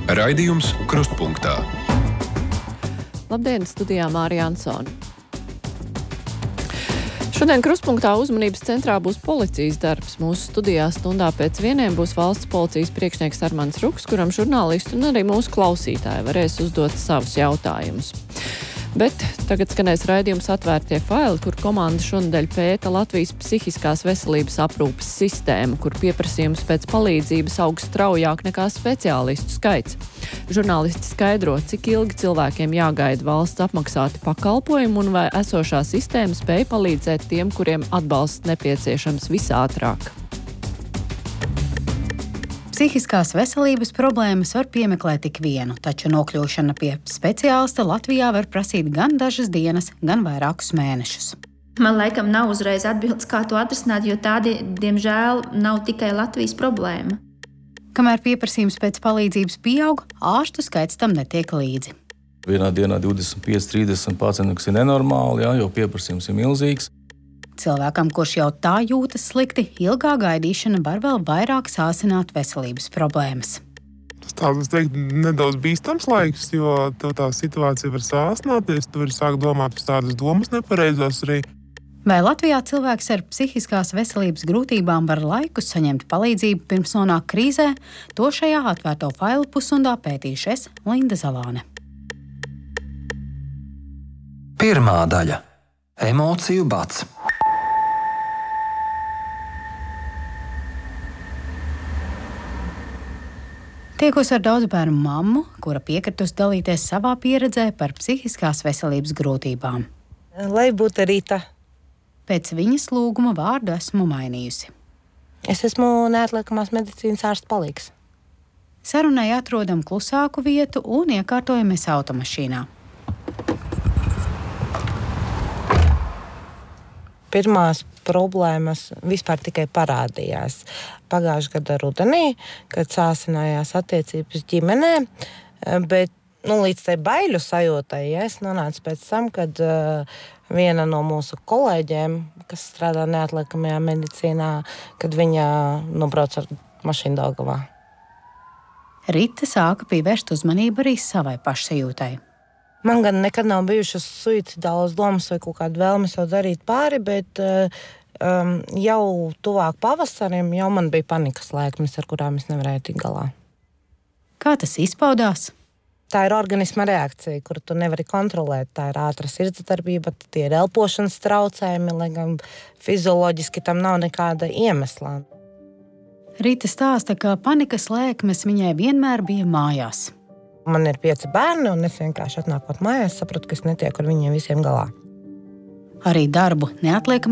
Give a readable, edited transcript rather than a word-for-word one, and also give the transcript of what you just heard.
Raidījums Krustpunktā. Labdien, studijā Mārija Ansone. Šodien Krustpunktā uzmanības centrā būs policijas darbs. Mūsu studijā stundā pēc 1 būs valsts policijas priekšnieks Armands Ruks, kuram žurnālisti un arī mūsu klausītāji varēs uzdot savus jautājumus. Bet tagad skanēs raidījums Atvērtie faili, kur komanda šonedēļ pēta Latvijas psihiskās veselības aprūpes sistēmu, kur pieprasījums pēc palīdzības aug straujāk nekā speciālistu skaits. Žurnālisti skaidro, cik ilgi cilvēkiem jāgaida valsts apmaksāti pakalpojumi un vai esošā sistēma spēj palīdzēt tiem, kuriem atbalsts nepieciešams visātrāk. Psihiskās veselības problēmas var piemeklēt tik vienu, taču nokļūšana pie speciālista Latvijā var prasīt gan dažas dienas, gan vairākus mēnešus. Man laikam nav uzreiz atbildes, kā to atrisināt, jo tādi, diemžēl, nav tikai Latvijas problēma. Kamēr pieprasījums pēc palīdzības pieaug, ārstu skaits tam netiek līdzi. Vienā dienā 25-30 pacientu, kas ir nenormāli, jo pieprasījums ir milzīgs. Cilvēkam, kurš jau tā jūtas slikti, ilgā gaidīšana var vēl vairāk sāsināt veselības problēmas. Tas tāds, nedaudz bīstams laiks, jo tev tā situācija var sāsināties, tu vari sākt domāt par tādas domas nepareizās arī. Vai Latvijā cilvēks ar psihiskās veselības grūtībām var laikus saņemt palīdzību pirms nonāk krīzē? To šajā atvērto failu pusstundā pētīšu es, Linda Zalāne. Pirmā daļa – emociju bats. Tiekos ar daudzu bērnu mammu, kura piekritusi dalīties savā pieredzē par psihiskās veselības grūtībām. Lai būtu Rīta. Pēc viņas lūguma vārdu esmu mainījusi. Es esmu neatliekamās medicīnas ārsta palīgs. Sarunai atrodam klusāku vietu un iekārtojamies automašīnā. Pirmās problēmas vispār tikai parādījās pagājušā gada rudenī, kad sāsinājās attiecības ģimenē, bet līdz tai baiļu sajūtai es nonācu pēc tam, kad viena no mūsu kolēģiem, kas strādā neatliekamajā medicīnā, kad viņa nobrauc ar mašīnu Daugavā. Rita sāka pievērst uzmanību arī savai pašsajūtai. Man gan nekad nav bijušas suicidālas domas vai kaut kāda vēlme sev darīt pāri, bet jau tuvāk pavasarim jau man bija panikas lēkmes, ar kurām es nevarēju tikt galā. Kā tas izpaudās? Tā ir organisma reakcija, kuru tu nevari kontrolēt. Tā ir ātra sirdsdarbība, tie ir elpošanas traucējumi, lai gan fizioloģiski tam nav nekāda iemesla. Rita stāsta, ka panikas lēkmes viņai vienmēr bija mājās. Man ir 5 bērni, un es vienkārši atnākot mājās, sapratu, ka es netieku ar viņiem visiem galā. Arī darbu neatliekam